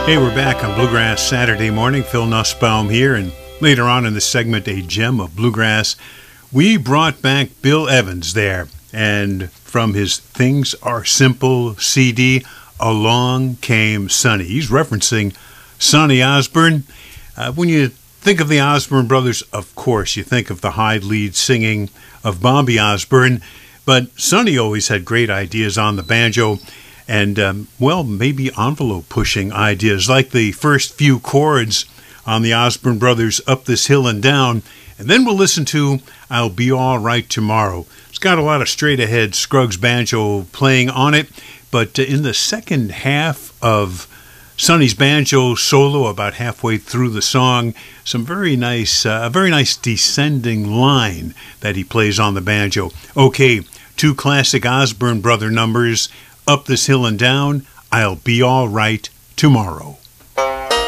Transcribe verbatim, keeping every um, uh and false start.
Hey, we're back on Bluegrass Saturday morning. Phil Nussbaum here, and later on in the segment, a gem of bluegrass. We brought back Bill Evans there, and from his Things Are Simple C D, Along Came Sonny. He's referencing Sonny Osborne. Uh, when you think of the Osborne brothers, of course, you think of the high lead singing of Bobby Osborne, but Sonny always had great ideas on the banjo. And, um, well, maybe envelope-pushing ideas, like the first few chords on the Osborne Brothers' Up This Hill and Down. And then we'll listen to I'll Be All Right Tomorrow. It's got a lot of straight-ahead Scruggs banjo playing on it, but uh, in the second half of Sonny's banjo solo, about halfway through the song, some very nice, uh, a very nice descending line that he plays on the banjo. Okay, two classic Osborne Brother numbers, Up This Hill and Down, I'll Be All Right Tomorrow.